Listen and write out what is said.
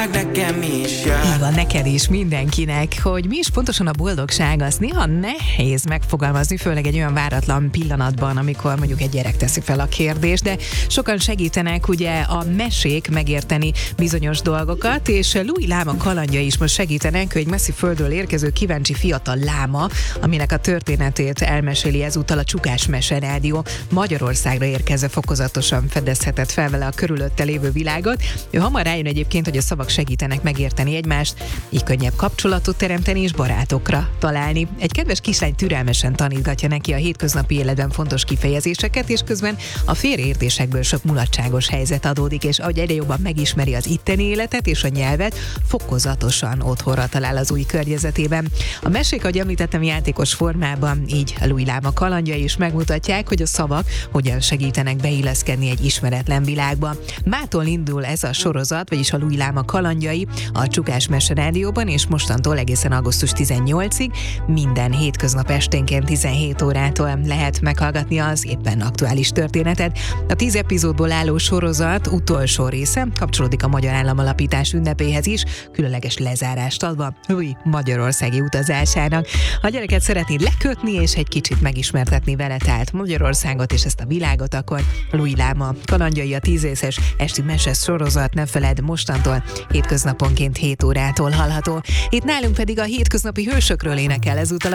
nekem is jár. Így van, neked is, mindenkinek, hogy mi is pontosan a boldogság, az néha nehéz megfogalmazni, főleg egy olyan váratlan pillanatban, amikor mondjuk egy gyerek teszi fel a kérdést, de sokan segítenek ugye a mesék megérteni bizonyos dolgokat, és Louis Láma kalandjai is most segítenek, hogy egy messzi földről érkező kíváncsi fiatal láma, aminek a történetét elmeséli ezúttal a Csukás Mese Rádió, Magyarországra érkezve fokozatosan fedezhetett fel vele a körülötte lévő világot. Ő hamar rájön egyébként, hogy a szavak segítenek megérteni egymást, így könnyebb kapcsolatot teremteni és barátokra találni. Egy kedves kislány türelmesen tanítgatja neki a hétköznapi életben fontos kifejezéseket, és közben a félreértésekből sok mulatságos helyzet adódik, és ahogy egyre jobban megismeri az itteni életet és a nyelvet, fokozatosan otthonra talál az új környezetében. A mesék, ahogy említettem, játékos formában, így a Louis Láma kalandjai is megmutatják, hogy a szavak hogyan segítenek beilleszkedni egy ismeretlen világba. Mától indul ez a sorozat, vagyis a Louis Láma kalandjai a Csukás Mese Rádióban, és mostantól egészen augusztus 18-ig minden hétköznap esténként 17 órától lehet meghallgatni az éppen aktuális történetet. A 10 epizódból álló sorozat utolsó része kapcsolódik a Magyar Államalapítás ünnepéhez is, különleges lezárást adva Louis magyarországi utazásának. Ha a gyereket szeretnéd lekötni és egy kicsit megismertetni vele, tehát Magyarországot és ezt a világot, akkor Louis Láma kalandjai, a 10 részes esti mese sorozat, ne feledd, mostantól hétköznaponként 7 órától hallható. Itt nálunk pedig a hétköznapi hősökről énekel ezúttal